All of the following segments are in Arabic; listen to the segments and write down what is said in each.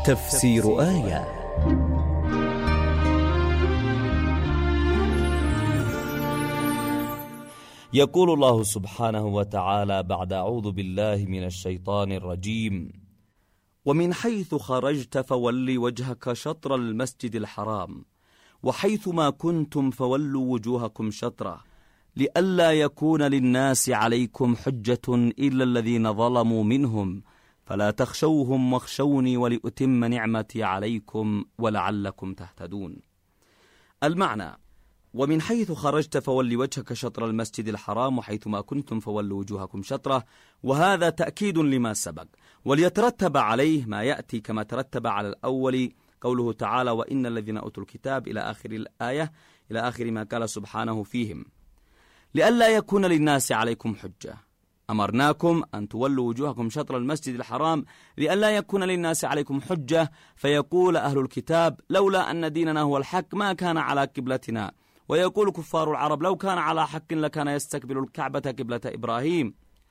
تفسير آية. يقول الله سبحانه وتعالى بعد أعوذ بالله من الشيطان الرجيم: ومن حيث خرجت فول وجهك شطر المسجد الحرام وحيث ما كنتم فولوا وجوهكم شطره لئلا يكون للناس عليكم حجة إلا الذين ظلموا منهم فلا تخشوهم واخشوني ولأتم نعمتي عليكم ولعلكم تهتدون. المعنى: ومن حيث خرجت فول وجهك شطر المسجد الحرام وحيث ما كنتم فولوا وجوهكم شطره، وهذا تأكيد لما سبق، وليترتب عليه ما يأتي كما ترتب على الأول قوله تعالى: وإن الذين أوتوا الكتاب إلى آخر الآية، إلى آخر ما قال سبحانه فيهم. لئلا يكون للناس عليكم حجة، أمرناكم أن تولوا وجوهكم شطر المسجد الحرام لئلا يكون للناس عليكم حجة، فيقول أهل الكتاب: لولا أن ديننا هو الحق ما كان على قبلتنا. ويقول كفار العرب: لو كان على حق لكان يستقبل الكعبة قبلة إبراهيم.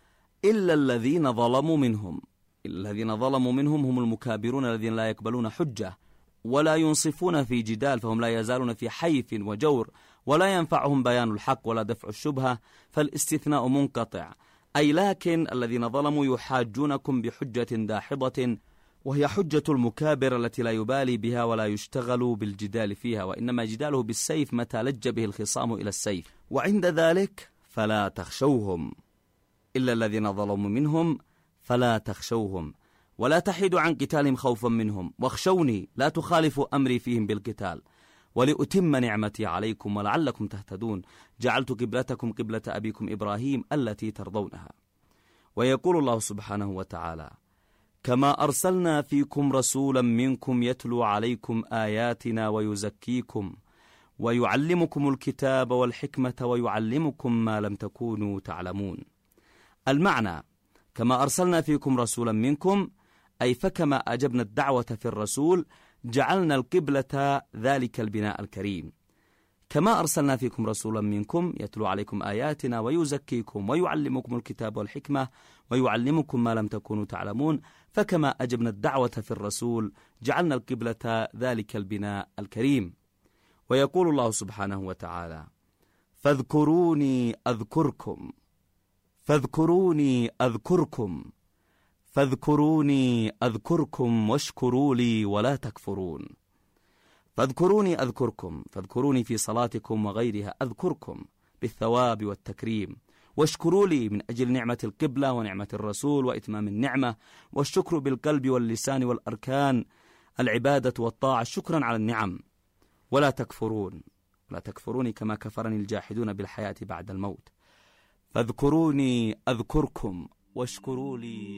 إلا الذين ظلموا منهم، الذين ظلموا منهم هم المكابرون الذين لا يقبلون حجة ولا ينصفون في جدال، فهم لا يزالون في حيف وجور ولا ينفعهم بيان الحق ولا دفع الشبهة، فالاستثناء منقطع. أي لكن الذين ظلموا يحاجونكم بحجة داحضة، وهي حجة المكابر التي لا يبالي بها ولا يشتغل بالجدال فيها، وإنما جداله بالسيف متى لج به الخصام إلى السيف. وعند ذلك فلا تخشوهم، إلا الذين ظلموا منهم فلا تخشوهم ولا تحيدوا عن قتالهم خوفا منهم، واخشوني لا تخالفوا أمري فيهم بالقتال ولأتم نعمتي عليكم ولعلكم تهتدون. جعلت قبلتكم قبلة أبيكم إبراهيم التي ترضونها. ويقول الله سبحانه وتعالى: كما أرسلنا فيكم رسولا منكم يتلو عليكم آياتنا ويزكيكم ويعلمكم الكتاب والحكمة ويعلمكم ما لم تكونوا تعلمون. المعنى: كما أرسلنا فيكم رسولا منكم، أي فكما أجبنا الدعوة في الرسول جعلنا القبلة ذلك البناء الكريم. كما أرسلنا فيكم رسولا منكم يتلو عليكم آياتنا ويزكيكم ويعلمكم الكتاب والحكمة ويعلمكم ما لم تكونوا تعلمون، فكما أجبنا الدعوة في الرسول جعلنا القبلة ذلك البناء الكريم. ويقول الله سبحانه وتعالى: فاذكروني أذكركم فاذكروني أذكركم فاذكروني أذكركم واشكروا لي ولا تكفرون. فاذكروني أذكركم، فاذكروني في صلاتكم وغيرها أذكركم بالثواب والتكريم، واشكروا لي من أجل نعمة القبلة ونعمة الرسول وإتمام النعمة، والشكر بالقلب واللسان والأركان، العبادة والطاعة شكرا على النعم. ولا تكفرون، ولا تكفروني كما كفرني الجاحدون بالحياة بعد الموت. فاذكروني أذكركم واشكروا لي